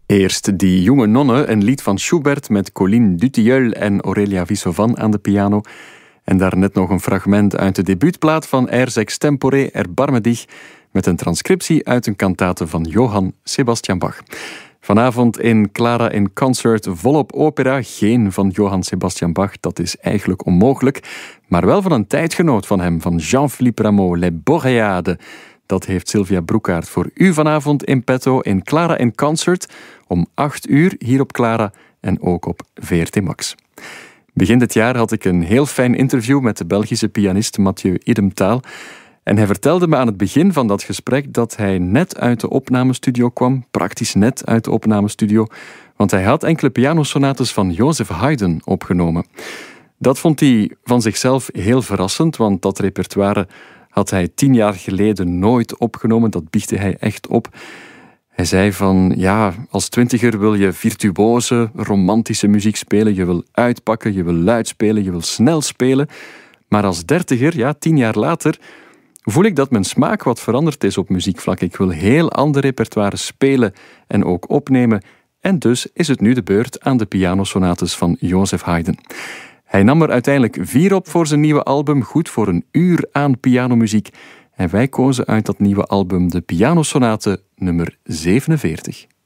Eerst Die jonge nonne, een lied van Schubert met Colline Dutilleul en Aurelia Vissovan aan de piano. En daarnet nog een fragment uit de debuutplaat van Airs extempore Erbarme dich, met een transcriptie uit een kantate van Johann Sebastian Bach. Vanavond in Clara in Concert volop opera, geen van Johann Sebastian Bach, dat is eigenlijk onmogelijk, maar wel van een tijdgenoot van hem, van Jean-Philippe Rameau, Les Boréades. Dat heeft Sylvia Broekaert voor u vanavond in petto in Clara in Concert om 8 uur hier op Clara en ook op VRT Max. Begin dit jaar had ik een heel fijn interview met de Belgische pianist Mathieu Idemtaal. En hij vertelde me aan het begin van dat gesprek dat hij net uit de opnamestudio kwam, praktisch net uit de opnamestudio, want hij had enkele pianosonates van Joseph Haydn opgenomen. Dat vond hij van zichzelf heel verrassend, want dat repertoire had hij 10 jaar geleden nooit opgenomen, dat biechtte hij echt op. Hij zei van, ja, als 20er wil je virtuose, romantische muziek spelen, je wil uitpakken, je wil luid spelen, je wil snel spelen. Maar als 30er, ja, 10 jaar later, voel ik dat mijn smaak wat veranderd is op muziekvlak. Ik wil heel ander repertoire spelen en ook opnemen. En dus is het nu de beurt aan de pianosonates van Joseph Haydn. Hij nam er uiteindelijk 4 op voor zijn nieuwe album, goed voor een uur aan pianomuziek. En wij kozen uit dat nieuwe album de pianosonate nummer 47.